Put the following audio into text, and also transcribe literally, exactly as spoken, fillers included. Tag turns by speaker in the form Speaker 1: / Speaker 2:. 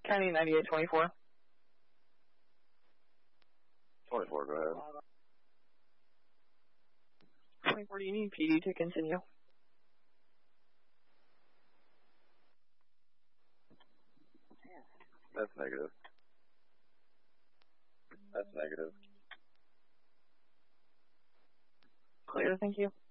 Speaker 1: County ninety-eight twenty-four.
Speaker 2: twenty-four, go ahead.
Speaker 1: twenty-four, do you need P D to continue?
Speaker 2: That's negative. That's negative.
Speaker 1: Clear, thank you.